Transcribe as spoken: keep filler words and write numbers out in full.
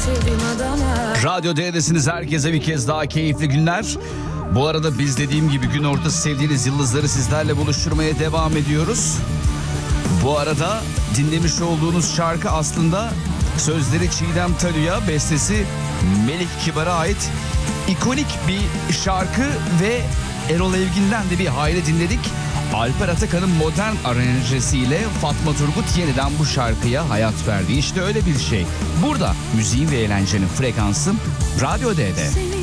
sevdiğim adama. Radyo D'desiniz, herkese bir kez daha keyifli günler. Bu arada biz dediğim gibi gün ortası sevdiğiniz yıldızları sizlerle buluşturmaya devam ediyoruz. Bu arada dinlemiş olduğunuz şarkı aslında sözleri Çiğdem Talu'ya, bestesi Melih Kibar'a ait ikonik bir şarkı ve Erol Evgin'den de bir hayli dinledik. Alper Atakan'ın modern aranjesiyle Fatma Turgut yeniden bu şarkıya hayat verdi. İşte öyle bir şey. Burada müziğin ve eğlencenin frekansı Radyo D'de.